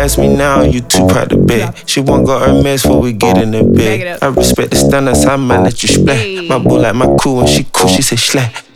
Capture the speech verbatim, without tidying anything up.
ask me now, you too proud to beg. She won't go her mess before we get in the bed. I respect the standards, I might let you splat. My boo like my cool when she cool, she say slack.